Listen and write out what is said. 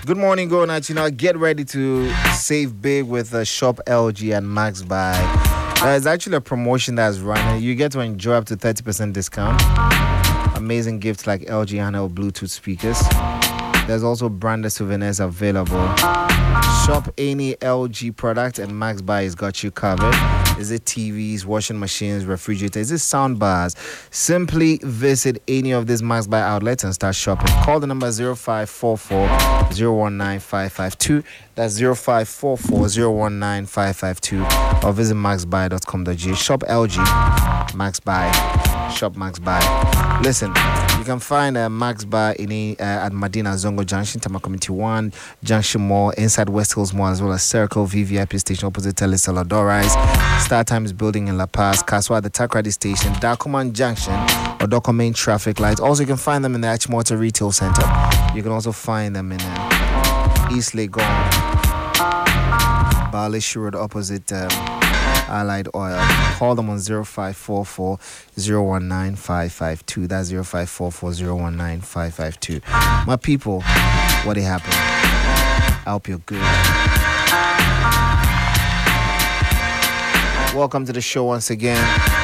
Good morning, go night. Get ready to save big with Shop LG and Max Buy. There's actually a promotion that's running. You get to enjoy up to 30% discount. Amazing gifts like LG handheld Bluetooth speakers. There's also branded souvenirs available. Shop any LG product and Max Buy has got you covered. Is it TVs, washing machines, refrigerators? Is it sound bars? Simply visit any of these Max Buy outlets and start shopping. Call the number 0544 019 552. That's 0544 019 552. Or visit maxbuy.com.gh. Shop LG, Max Buy. Shop Max Buy. Listen, you can find Max Buy at Medina Zongo Junction, Tama Community 1, Junction Mall, inside West Hills Mall, as well as Circle VVIP Station opposite Telesaladorize. Star Times Building in La Paz, Kaswa at the Takrady Station, Dakuman Junction, or Doko Main Traffic Lights. Also, you can find them in the Achimota Retail Center. You can also find them in East Legon, Balish Road opposite Allied Oil. Call them on 0544 019 552. That's 0544 019 552. My people, what happened? I hope you're good. Welcome to the show once again.